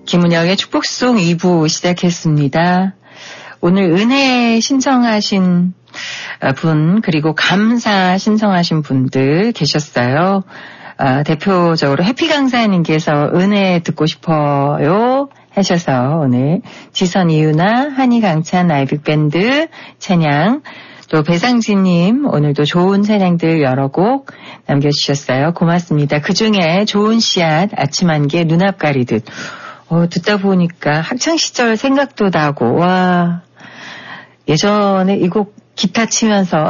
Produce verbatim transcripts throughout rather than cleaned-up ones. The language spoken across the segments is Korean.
김은영의 축복송 이 부 시작했습니다. 오늘 은혜 신청하신 분 그리고 감사 신청하신 분들 계셨어요. 아, 대표적으로 해피 강사님께서 은혜 듣고 싶어요 하셔서 오늘 지선 이유나 한이 강찬 아이빅밴드 찬양, 또 배상진님 오늘도 좋은 찬양들 여러 곡 남겨주셨어요. 고맙습니다. 그중에 좋은 씨앗 아침 안개 눈앞 가리듯 어, 듣다 보니까 학창시절 생각도 나고 와 예전에 이 곡 기타 치면서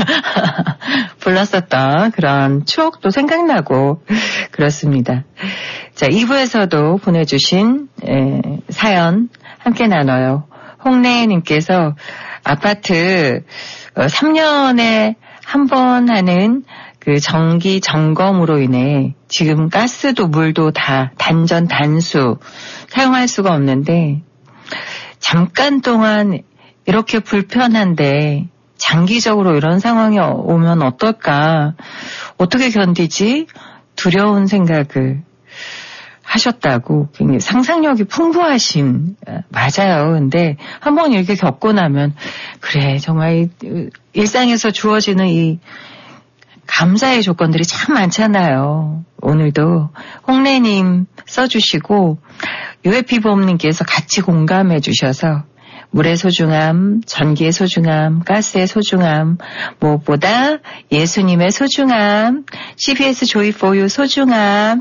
불렀었던 그런 추억도 생각나고 그렇습니다. 자, 이 부에서도 보내주신 에, 사연 함께 나눠요. 홍래님께서 아파트 어, 삼 년에 한 번 하는 그 정기 점검으로 인해 지금 가스도 물도 다 단전 단수 사용할 수가 없는데 잠깐 동안 이렇게 불편한데 장기적으로 이런 상황이 오면 어떨까? 어떻게 견디지? 두려운 생각을 하셨다고. 굉장히 상상력이 풍부하신, 맞아요. 근데 한번 이렇게 겪고 나면 그래 정말 일상에서 주어지는 이 감사의 조건들이 참 많잖아요. 오늘도 홍래님 써주시고 유해피보험님께서 같이 공감해 주셔서 물의 소중함, 전기의 소중함, 가스의 소중함, 무엇보다 예수님의 소중함, 씨비에스 조이 포유 소중함.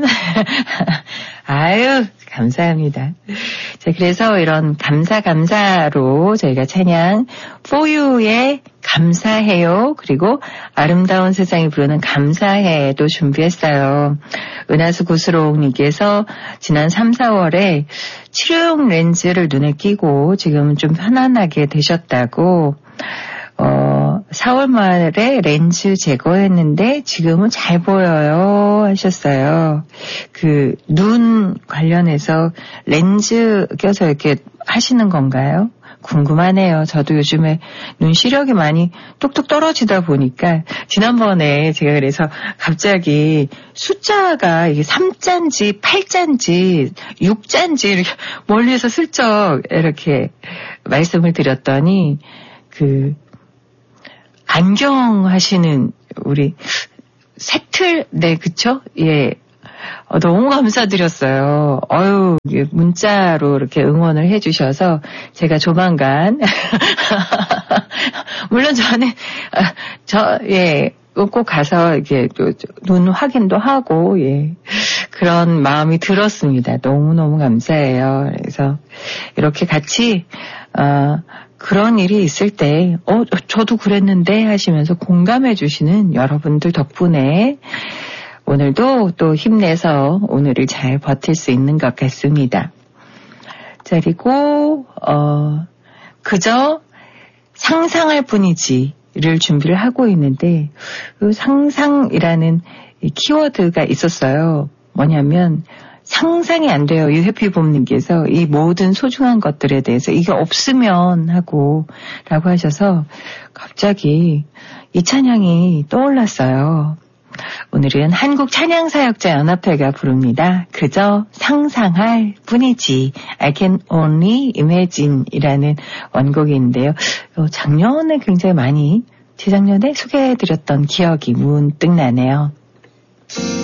아유, 감사합니다. 자, 그래서 이런 감사 감사로 저희가 찬양 포유의 감사해요. 그리고 아름다운 세상이 부르는 감사해도 준비했어요. 은하수 구스롱님께서 지난 삼, 사월에 치료용 렌즈를 눈에 끼고 지금은 좀 편안하게 되셨다고 어, 사월 말에 렌즈 제거했는데 지금은 잘 보여요 하셨어요. 그 눈 관련해서 렌즈 껴서 이렇게 하시는 건가요? 궁금하네요. 저도 요즘에 눈 시력이 많이 뚝뚝 떨어지다 보니까 지난번에 제가 그래서 갑자기 숫자가 이게 삼 자인지 팔 자인지 육 자인지 이렇게 멀리서 슬쩍 이렇게 말씀을 드렸더니 그 안경 하시는 우리 새틀 네 그쵸? 예. 어, 너무 감사드렸어요. 어유 문자로 이렇게 응원을 해주셔서 제가 조만간 물론 저는 저 예 꼭 가서 이렇게 눈 확인도 하고 예 그런 마음이 들었습니다. 너무 너무 감사해요. 그래서 이렇게 같이 어, 그런 일이 있을 때 어 저도 그랬는데 하시면서 공감해 주시는 여러분들 덕분에. 오늘도 또 힘내서 오늘을 잘 버틸 수 있는 것 같습니다. 자, 그리고 어, 그저 상상할 뿐이지를 준비를 하고 있는데 그 상상이라는 이 키워드가 있었어요. 뭐냐면 상상이 안 돼요. 유해피봄님께서 이 모든 소중한 것들에 대해서 이게 없으면 하고 라고 하셔서 갑자기 이 찬양이 떠올랐어요. 오늘은 한국찬양사역자연합회가 부릅니다. 그저 상상할 뿐이지. I can only imagine 이라는 원곡인데요. 작년에 굉장히 많이, 재작년에 소개해드렸던 기억이 문득 나네요.